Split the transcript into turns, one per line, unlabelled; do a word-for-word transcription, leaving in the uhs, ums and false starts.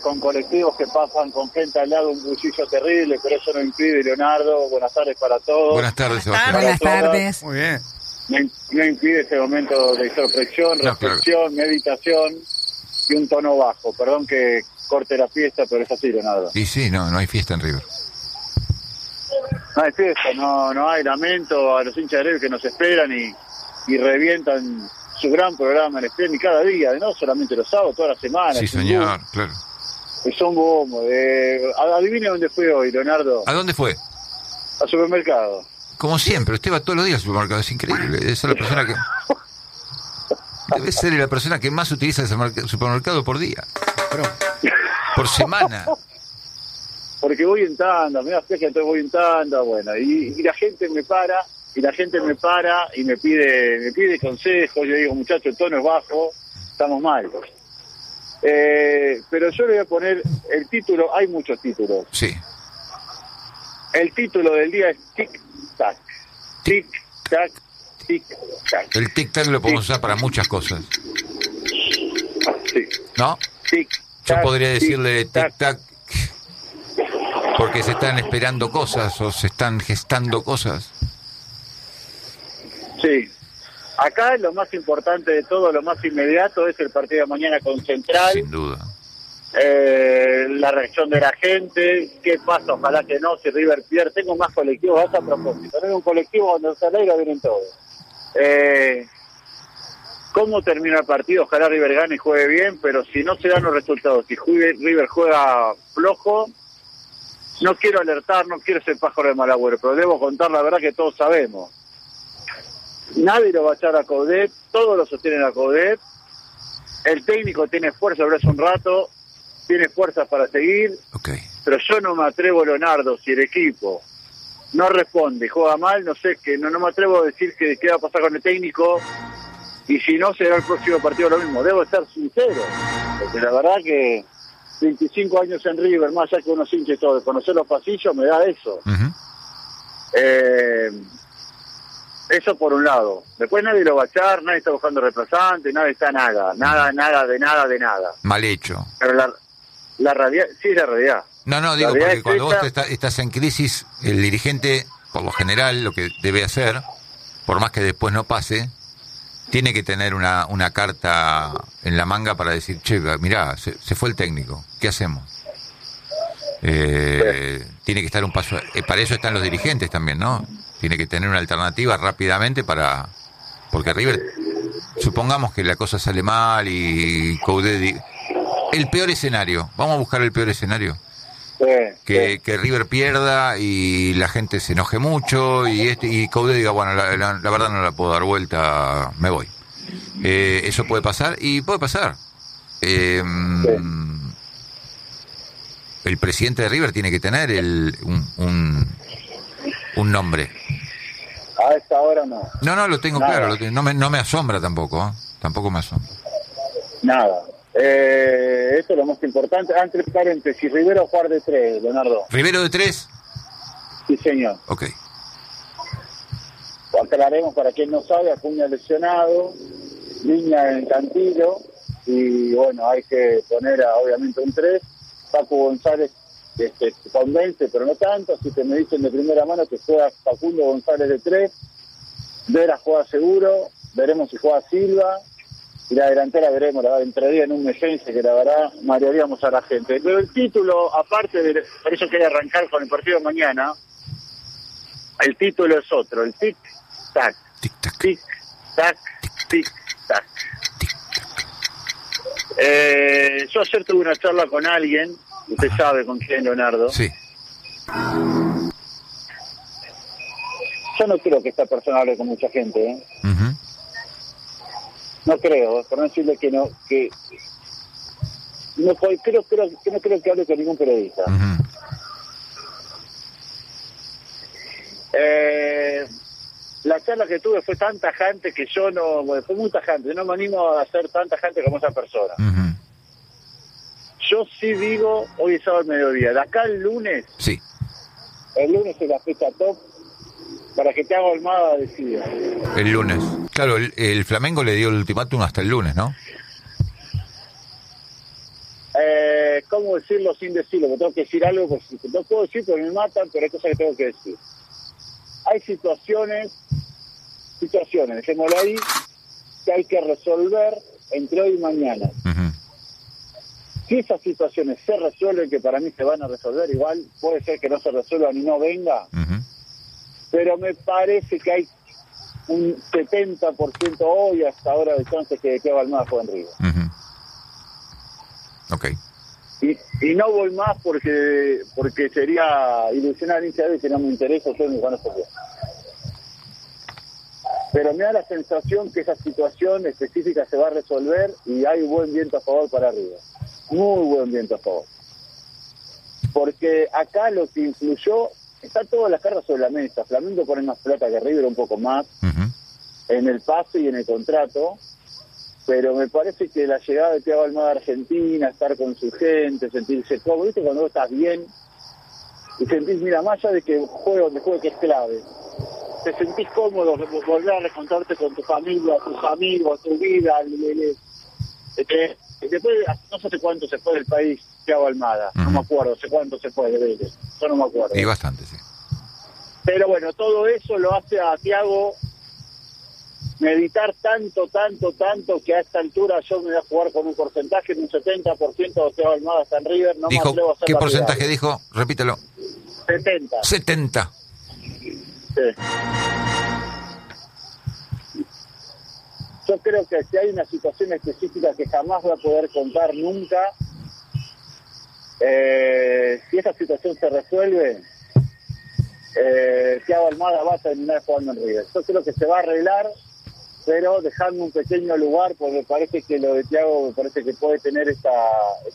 con colectivos que pasan con gente al lado, un bullicio terrible, pero eso no impide, Leonardo, buenas tardes para todos.
Buenas tardes, Sebastián.
Buenas tardes.
Muy bien.
No, no impide ese momento de introspección,
No,
reflexión, claro. meditación y un tono bajo. Perdón que corte la fiesta, pero es así, Leonardo.
Y sí, no, no hay fiesta en River.
No hay fiesta, no, no hay lamento a los hinchas de River que nos esperan y, y revientan su gran programa en Extreme cada día, no solamente los sábados, toda la semana.
Sí, señor, boom. Claro.
Es un bombo. Eh, adivine dónde fue hoy, Leonardo.
¿A dónde fue?
Al supermercado.
Como siempre, usted va todos los días al supermercado, es increíble. Debe ser la persona que... Debe ser la persona que más utiliza el supermercado por día. Pero... Por semana.
Porque voy en tanda, me da fiesta, entonces voy en tanda, bueno, y, y la gente me para, y la gente me para y me pide, me pide consejos, yo digo, muchacho, el tono es bajo, estamos mal. Eh, pero yo le voy a poner el título, hay muchos títulos.
Sí.
El título del día es tic-tac. Tic-tac, tic-tac.
El tic-tac lo podemos usar para muchas cosas.
Sí.
¿No?
Tic-tac.
Yo podría decirle tic-tac porque se están esperando cosas o se están gestando cosas.
Sí. Acá lo más importante de todo, lo más inmediato, es el partido de mañana con Central.
Sin duda.
Eh, la reacción de la gente, qué pasa, ojalá que no, si River pierde. Tengo más colectivos, vas a propósito. Tengo un colectivo donde se alegra, vienen todos. Eh, ¿Cómo termina el partido? Ojalá River gane y juegue bien, pero si no se dan los resultados, si River juega flojo, no quiero alertar, no quiero ser pájaro de mal agüero, pero debo contar la verdad que todos sabemos. Nadie lo va a echar a Coudet, todos lo sostienen a Coudet. El técnico tiene fuerza, pero hace un rato, tiene fuerza para seguir.
Okay.
Pero yo no me atrevo, Leonardo, si el equipo no responde, juega mal, no sé, que no, no me atrevo a decir que qué va a pasar con el técnico, y si no, será el próximo partido lo mismo. Debo ser sincero, porque la verdad que veinticinco años en River, más allá que uno hinche todo, de conocer los pasillos, me da eso.
Uh-huh.
Eh... Eso por un lado. Después nadie lo va a echar, nadie está buscando reemplazante, nadie está nada, nada, nada, de nada, de nada.
Mal hecho.
Pero la, la realidad, sí es la realidad.
No, no, digo,
porque
porque cuando
esta...
vos estás, estás en crisis, el dirigente, por lo general, lo que debe hacer, por más que después no pase, tiene que tener una, una carta en la manga para decir, che, mirá, se, se fue el técnico, ¿qué hacemos? Eh, sí. Tiene que estar un paso, eh, para eso están los dirigentes también, ¿no? Tiene que tener una alternativa rápidamente para... Porque River, supongamos que la cosa sale mal y Coudet... El peor escenario, vamos a buscar el peor escenario.
Sí,
que,
sí.
que River pierda y la gente se enoje mucho y este y Coudet diga, bueno, la, la, la verdad no la puedo dar vuelta, me voy. Eh, eso puede pasar y puede pasar. Eh, sí. El presidente de River tiene que tener el, un, un, un nombre.
A esta hora no.
No, no, lo tengo Nada. claro. Lo tengo, no, me, no me asombra tampoco. ¿eh? Tampoco me asombra.
Nada. Eh, esto es lo más importante. Entre paréntesis, Rivero jugar de tres, Leonardo.
¿Rivero de tres?
Sí, señor.
Ok.
Aclararemos para quien no sabe, Acuña lesionado, Viña en Cantillo, y bueno, hay que poner a, obviamente un tres. Paco González este, convence, pero no tanto, así que me dicen de primera mano que juega Facundo González de tres, Vera juega seguro, veremos si juega Silva, y la delantera veremos, la verdad, entraría en un mesense que la verdad marearíamos a la gente. Pero el título, aparte de, por eso quería arrancar con el partido de mañana, el título es otro, el tic-tac,
tic-tac,
tic-tac, tic-tac. Eh, yo ayer tuve una charla con alguien, usted Ajá. sabe con quién, Leonardo.
Sí.
Yo no creo que esta persona hable con mucha gente, ¿eh?
Uh-huh.
No creo, por no decirle que no, que no creo, creo, creo, que no creo que hable con ningún periodista.
Uh-huh.
Eh, la charla que tuve fue tan tajante que yo no, bueno, fue muy tajante, no me animo a ser tan tajante como esa persona.
Uh-huh.
Yo sí digo, hoy es sábado al mediodía, de acá el lunes,
sí.
el lunes es la fecha top, para que te haga Almada decida.
El lunes. Claro, el, el Flamengo le dio el ultimátum hasta el lunes, ¿no?
eh, ¿cómo decirlo sin decirlo? Me tengo que decir algo, pues no puedo decir porque me matan, pero hay cosas que tengo que decir. Hay situaciones, situaciones, dejémoslo ahí, que hay que resolver entre hoy y mañana.
Uh-huh.
Si esas situaciones se resuelven, que para mí se van a resolver igual, puede ser que no se resuelvan y no venga,
Uh-huh.
pero me parece que hay un setenta por ciento hoy hasta ahora de chances que Thiago Almada juegue en River.
Uh-huh. Ok.
Y, y no voy más porque porque sería ilusionar hincha de que no me interesa, yo me van a hacer bien. Pero me da la sensación que esa situación específica se va a resolver y hay buen viento a favor para River. Muy buen viento a favor. Porque acá lo que influyó, está todas las cartas sobre la mesa. Flamengo pone más plata que River, un poco más,
Uh-huh.
en el pase y en el contrato. Pero me parece que la llegada de Thiago Almada a Argentina, estar con su gente, sentirse cómodo, ¿viste? Cuando vos estás bien y sentís, mira, más allá de que juegue donde juegue, que es clave, te sentís cómodo, volver a reencontrarte con tu familia, tus amigos, tu vida. Le, le, le, después, no sé cuánto se fue del país Thiago Almada, uh-huh. no me acuerdo, sé cuánto se fue de Vélez, yo no me acuerdo.
Y bastante, sí.
Pero bueno, todo eso lo hace a Thiago meditar tanto, tanto, tanto, que a esta altura yo me voy a jugar con un porcentaje de un setenta por ciento de Thiago Almada está en River. No
Dijo,
me atrevo a hacer
¿qué
la
porcentaje
realidad.
dijo? Repítelo.
setenta.
setenta.
Sí. Yo creo que si hay una situación específica que jamás voy a poder contar nunca, eh, si esa situación se resuelve, eh, Thiago Almada va a terminar jugando en River. Yo creo que se va a arreglar, pero dejando un pequeño lugar, porque me parece que lo de Thiago me parece que puede tener esta,